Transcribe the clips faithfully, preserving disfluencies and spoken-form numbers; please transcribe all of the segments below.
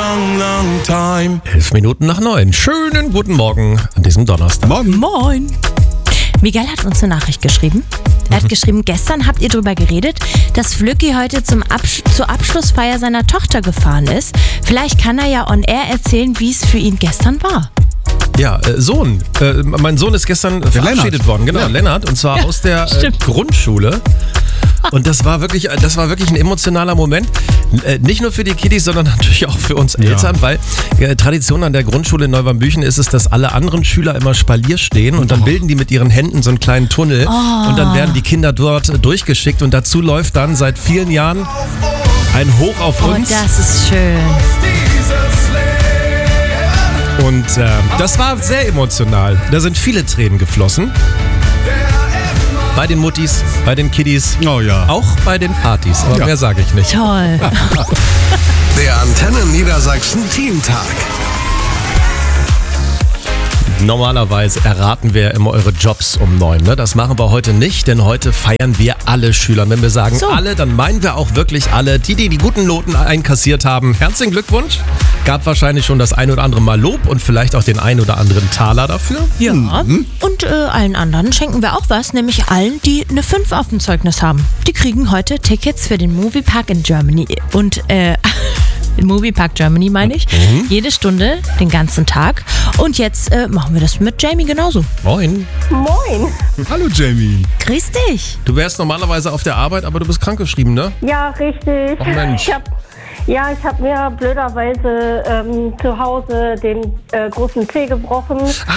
long, long time. Elf Minuten nach neun. Schönen guten Morgen an diesem Donnerstag. Morgen. Moin. Miguel hat uns eine Nachricht geschrieben. Er hat geschrieben, gestern habt ihr darüber geredet, dass Flücki heute zum Absch- zur Abschlussfeier seiner Tochter gefahren ist. Vielleicht kann er ja on air erzählen, wie es für ihn gestern war. Ja, äh, Sohn. Äh, mein Sohn ist gestern Der verabschiedet Lennart. worden. Genau, Ja. Lennart. Und zwar Ja, aus der äh, stimmt. Grundschule. Und das war wirklich, das war wirklich ein emotionaler Moment. Äh, nicht nur für die Kiddies, sondern natürlich auch für uns Eltern, weil äh, Tradition an der Grundschule in Neuwarmbüchen ist es, dass alle anderen Schüler immer Spalier stehen und dann bilden die mit ihren Händen so einen kleinen Tunnel und dann werden die Kinder dort äh, durchgeschickt und dazu läuft dann seit vielen Jahren ein Hoch auf Oh, uns. das ist schön. Und äh, das war sehr emotional. Da sind viele Tränen geflossen. Bei den Muttis, bei den Kiddies, Oh ja. auch bei den Partys. Aber Ja. mehr sage ich nicht. Toll. Der Antenne Niedersachsen Teamtag. Normalerweise erraten wir immer eure Jobs um neun. Ne? Das machen wir heute nicht, denn heute feiern wir alle Schüler. Wenn wir sagen So. alle, dann meinen wir auch wirklich alle. Die, die die guten Noten einkassiert haben, herzlichen Glückwunsch. Gab wahrscheinlich schon das ein oder andere Mal Lob und vielleicht auch den ein oder anderen Taler dafür. Ja. Und äh, allen anderen schenken wir auch was, nämlich allen, die eine fünf auf dem Zeugnis haben. Die kriegen heute Tickets für den Moviepark in Germany. Und, äh, den Moviepark Germany meine ich. Jede Stunde, den ganzen Tag. Und jetzt äh, machen wir das mit Jamie genauso. Moin. Moin. Hallo Jamie. Grüß dich. Du wärst normalerweise auf der Arbeit, aber du bist krankgeschrieben, ne? Ja, richtig. Ach, Mensch. Ich hab, ja, ich habe mir blöderweise ähm, zu Hause den äh, großen Zeh gebrochen.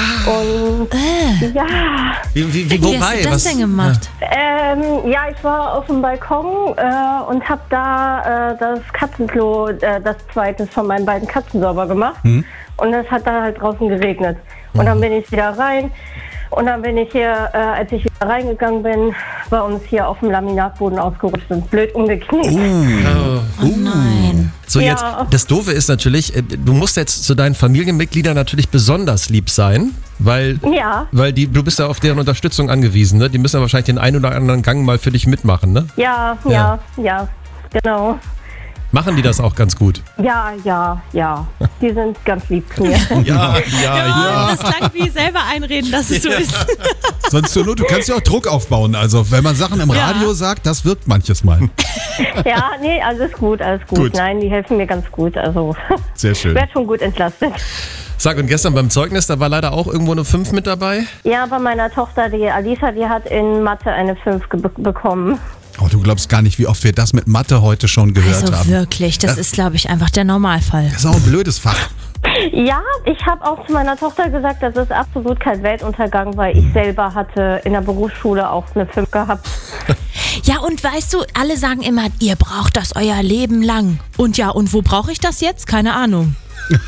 Und ja, Wie, wie, wie, Wie wobei? hast du das was, denn gemacht? ähm, ja, ich war auf dem Balkon äh, und habe da äh, das Katzenklo, äh, das zweite von meinen beiden Katzen sauber gemacht. Und es hat dann halt draußen geregnet. Und dann bin ich wieder rein. Und dann bin ich hier, äh, als ich wieder reingegangen bin, bei uns hier auf dem Laminatboden ausgerutscht und blöd umgeknickt. Oh nein. So, Ja. jetzt, das Doofe ist natürlich, äh, du musst jetzt zu deinen Familienmitgliedern natürlich besonders lieb sein, weil, Ja, weil die, du bist ja auf deren Unterstützung angewiesen, ne? Die müssen ja wahrscheinlich den einen oder anderen Gang mal für dich mitmachen, ne? ja, ja, ja, genau. Machen die das auch ganz gut? Ja, ja, ja. Die sind ganz lieb zu mir. Ja, ja, Das klang wie selber einreden, dass es so ist. Sonst zur Not, du kannst ja auch Druck aufbauen. Also wenn man Sachen im Ja. Radio sagt, das wirkt manches Mal. Ja, nee, alles gut, alles gut. Gut. Nein, die helfen mir ganz gut. Also, Sehr schön. werd schon gut entlastet. Sag, und gestern beim Zeugnis, da war leider auch irgendwo eine fünf mit dabei? Ja, bei meiner Tochter, die Alisa, die hat in Mathe eine fünf ge- bekommen. Oh, du glaubst gar nicht, wie oft wir das mit Mathe heute schon gehört Also haben. wirklich, das ist, glaube ich, einfach der Normalfall. Das ist auch ein blödes Fach. Ja, ich habe auch zu meiner Tochter gesagt, das ist absolut kein Weltuntergang, weil ich selber hatte in der Berufsschule auch eine fünf gehabt. Ja, und weißt du, alle sagen immer, ihr braucht das euer Leben lang. Und ja, und wo brauche ich das jetzt? Keine Ahnung.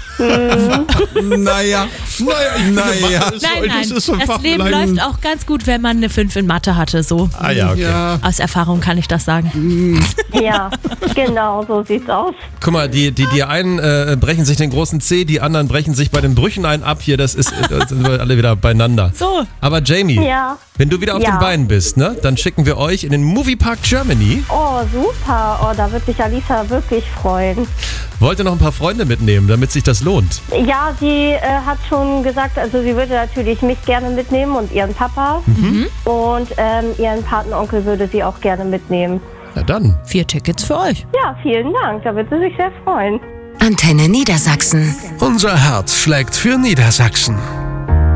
Naja, naja. Nein, nein, das Leben läuft auch ganz gut, wenn man eine fünf in Mathe hatte, so. Ah ja, okay. Ja. Aus Erfahrung kann ich das sagen. Ja, genau, so sieht's aus. Guck mal, die, die, die einen äh, brechen sich den großen Zeh, die anderen brechen sich bei den Brüchen einen ab. Hier, das ist, äh, sind wir alle wieder beieinander. So. Aber Jamie, Ja. wenn du wieder auf Ja. den Beinen bist, ne, dann schicken wir euch in den Moviepark Germany. Oh, super. Oh, da wird sich Alisa wirklich freuen. Wollt ihr noch ein paar Freunde mitnehmen, damit sich das lohnt? Ja, sie äh, hat schon gesagt, also sie würde natürlich mich gerne mitnehmen und ihren Papa. Und ähm, ihren Patenonkel würde sie auch gerne mitnehmen. Na dann. Vier Tickets für euch. Ja, vielen Dank. Da wird sie sich sehr freuen. Antenne Niedersachsen. Unser Herz schlägt für Niedersachsen.